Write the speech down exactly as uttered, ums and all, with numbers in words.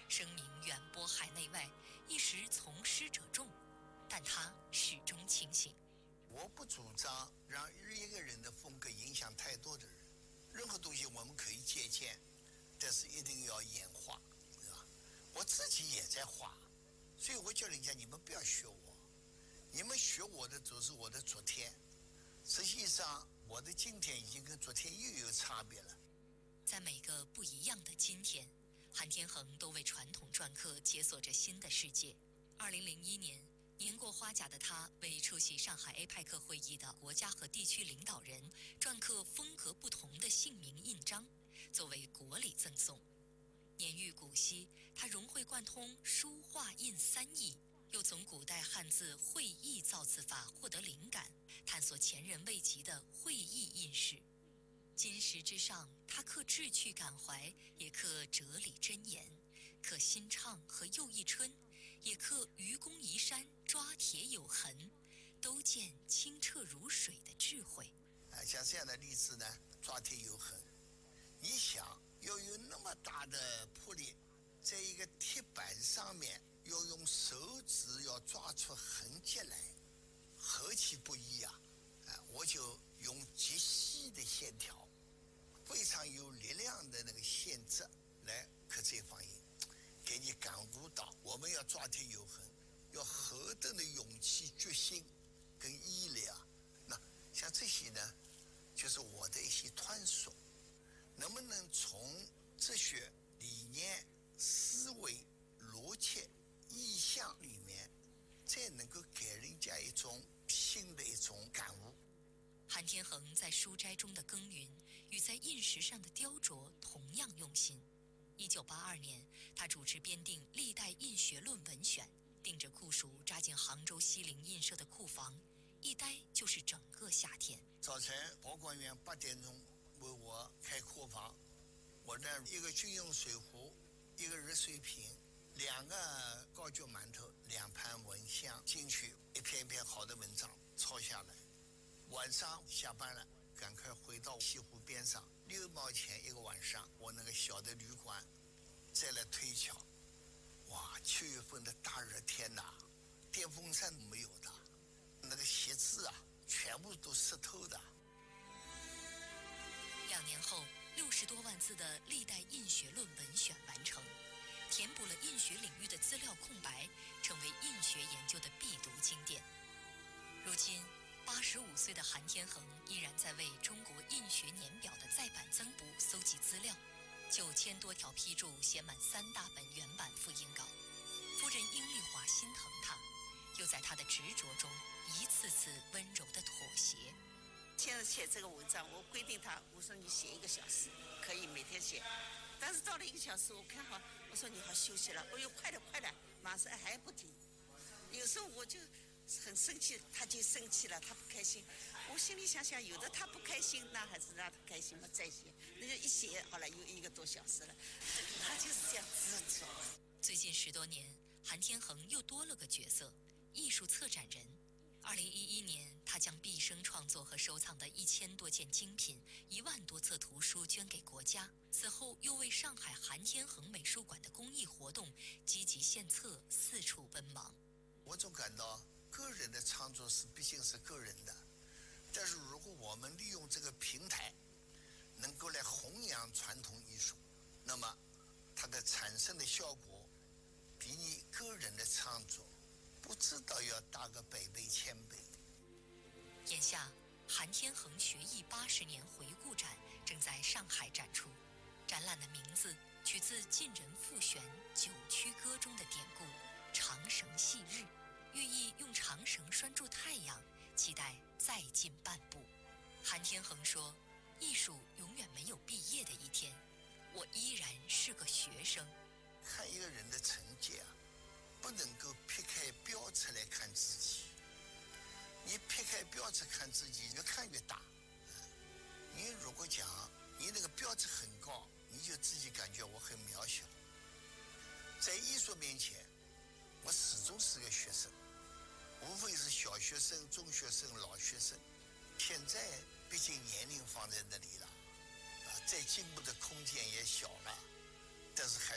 声名远播海内外，一时从师者众，但他始终清醒。 我不主张让一个人的风格影响太多的人，任何东西我们可以借鉴，但是一定要演化，对吧？我自己也在画，所以我叫人家你们不要学我，你们学我的只是我的昨天，实际上我的今天已经跟昨天又有差别了。 在每个不一样的今天，韩天恒都为传统篆刻解锁着新的世界。二零零一年，年过花甲的他为出席上海 A P E C 会议的国家和地区领导人篆刻风格不同的姓名印章，作为国礼赠送。年逾古稀，他融会贯通书画印三艺，又从古代汉字会意造字法获得灵感，探索前人未及的会意印式。金石之上，他刻志趣感怀，也刻哲理真言；刻新唱和又一春，也刻愚公移山抓铁有痕，都见清澈如水的智慧。 啊，像这样的例子呢，抓铁有痕。你想要有那么大的魄力，在一个铁板上面，要用手指要抓出痕迹来，何其不易啊！啊，我就用极细的线条，非常有力量的那个线质来刻这方印，给你感悟到我们要抓铁有痕，要何等的勇气、决心跟毅力啊！那像这些呢，就是我的一些探索，能不能从哲学理念、思维、逻辑、意象里面，再能够给人家一种新的一种感悟。 韩天恒在书斋中的耕耘与在印石上的雕琢同样用心。一九八二年，他主持编订《历代印学论文选》，盯着酷暑扎进杭州西泠印社的库房，一待就是整个夏天。 早晨保管员八点钟为我开库房，我呢一个军用水壶，一个热水瓶，两个高脚馒头，两盘蚊香进去，一篇一篇好的文章抄下来。晚上下班了，赶快回到西湖边上，六毛钱一个晚上，我那个小的旅馆，再来推敲。哇，七月份的大热天呐，电风扇没有的，那个写字啊，全部都湿透的。 两年后，六十多万字的《历代印学论文选》完成，填补了印学领域的资料空白，成为印学研究的必读经典。如今，八十五岁的韩天恒依然在为中国印学年表的再版增补搜集资料，九千多条批注写满三大本原版复印稿。夫人殷丽华心疼他，又在他的执着中一次次温柔的妥协。 现在写这个文章，我规定他，我说你写一个小时，可以每天写。但是到了一个小时，我看好，我说你好休息了，我又快点快点，马上还不停。有时候我就很生气，他就生气了，他不开心。我心里想想，有的他不开心，那还是让他开心嘛，再写。那就一写好了，又一个多小时了。他就是这样执着。 最近十多年，韩天恒又多了个角色——艺术策展人。二零一一年，他将毕生创作和收藏的一千多件精品、一万多册图书捐给国家。此后，又为上海韩天恒美术馆的公益活动积极献策，四处奔忙。 我总感到，个人的创作是毕竟是个人的，但是如果我们利用这个平台，能够来弘扬传统艺术，那么它的产生的效果，比你个人的创作不知道要大个百倍千倍。 眼下，韩天恒学艺八十年回顾展正在上海展出，展览的名字取自晋人傅玄《九曲歌》中的典故“长绳系日”，寓意用长绳拴住太阳，期待再进半步。韩天恒说：“艺术永远没有毕业的一天，我依然是个学生。” 看一个人的成绩啊，不能够撇开标尺来看自己。你撇开标尺看自己，越看越大。你如果讲你那个标尺很高，你就自己感觉我很渺小。在艺术面前，我始终是个学生，无非是小学生、中学生、老学生。现在毕竟年龄放在那里了，啊，再进步的空间也小了，但是还